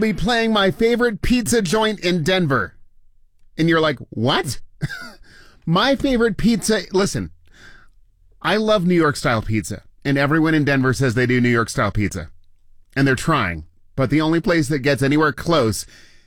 Be playing my favorite pizza joint in Denver. And you're like, what? My favorite pizza. Listen, I love New York style pizza. And everyone in Denver says they do New York style pizza. And they're trying. But the only place that gets anywhere close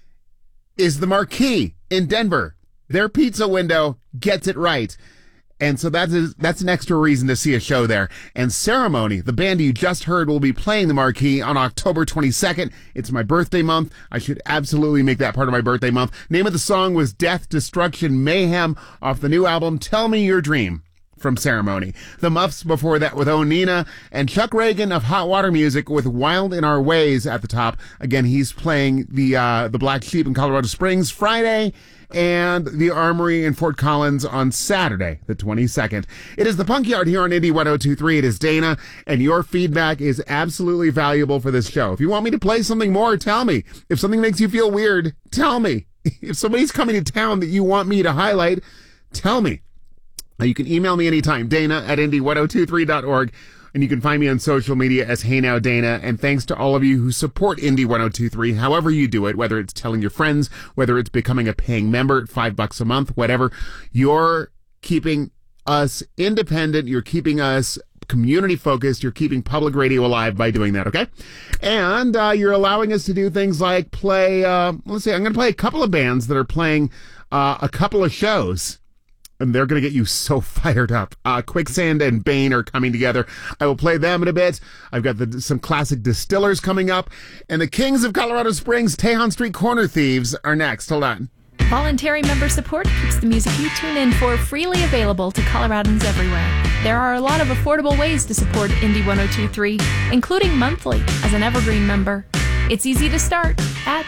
is the Marquee in Denver. Their pizza window gets it right. And so that's an extra reason to see a show there. And Ceremony, the band you just heard, will be playing the Marquee on October 22nd. It's my birthday month. I should absolutely make that part of my birthday month. Name of the song was Death, Destruction, Mayhem off the new album Tell Me Your Dream from Ceremony. The Muffs before that with Onina, and Chuck Reagan of Hot Water Music with Wild in Our Ways at the top. Again, he's playing the Black Sheep in Colorado Springs Friday, and the Armory in Fort Collins on Saturday, the 22nd. It is the Punk Yard here on Indie 102.3. It is Dana, and your feedback is absolutely valuable for this show. If you want me to play something more, tell me. If something makes you feel weird, tell me. If somebody's coming to town that you want me to highlight, tell me. You can email me anytime, Dana@Indie1023.org. And you can find me on social media as Hey Now Dana. And thanks to all of you who support Indie 102.3, however you do it, whether it's telling your friends, whether it's becoming a paying member at $5 a month, whatever, you're keeping us independent. You're keeping us community focused. You're keeping public radio alive by doing that. Okay. And, you're allowing us to do things like play, let's see, I'm going to play a couple of bands that are playing, a couple of shows. And they're going to get you so fired up. Quicksand and Bane are coming together. I will play them in a bit. I've got some classic Distillers coming up. And the Kings of Colorado Springs, Tejon Street Corner Thieves are next. Hold on. Voluntary member support keeps the music you tune in for freely available to Coloradans everywhere. There are a lot of affordable ways to support Indie 102.3, including monthly as an Evergreen member. It's easy to start at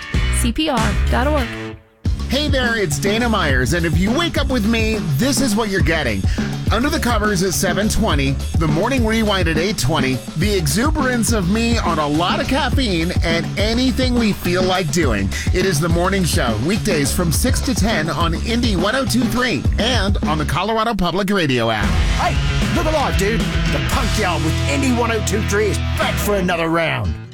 cpr.org. Hey there, it's Dana Myers, and if you wake up with me, this is what you're getting. Under the Covers at 7:20, the Morning Rewind at 8:20, the exuberance of me on a lot of caffeine, and anything we feel like doing. It is the morning show, weekdays from 6 to 10 on Indie 102.3 and on the Colorado Public Radio app. Hey, look alive, dude. The Punk Yard with Indie 102.3 is back for another round.